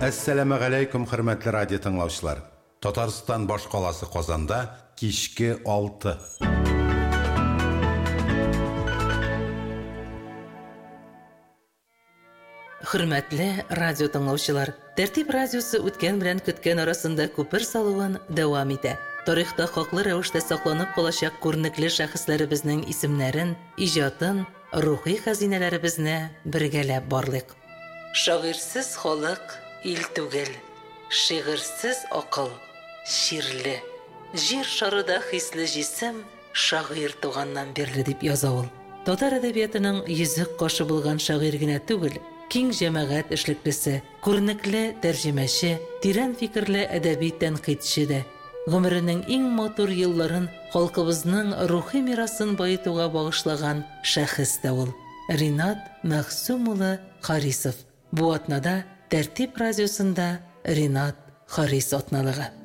Әссәләму алейкум, хөрмәтле радио тыңлаучылар. Татарстан баш каласы Казанда кичке 6. Хөрмәтле радио тыңлаучылар, Тәртип радиосы үткән белән көткән арасында күпер салуын дәвам итә. Тарихта хаклы рәвештә сакланып калачак күренекле шәхесләребезнең исемнәрен, иҗатын, рухи хәзинәләребезне бергәләп барлык. Шагыйрьсез халык ил түгел, шигырьсез акыл ширле. Җир шарында хисле җисем шагыйрь туганнан бирле дип яза ул. Татар әдәбиятының йөзек кашы булган шагыйрь генә түгел, киң җәмәгать эшлеклесе, күренекле тәрҗемәче, тирән фикерле әдәби тәнкыйтьче дә. Гомеренең иң матур елларын халкыбызның рухи мирасын баетуга багышлаган шәхес тә ул. Ринат Мәхсүм улы Харисов. Бу атнада Тәртип радиосында Ринат Харис атналыгы.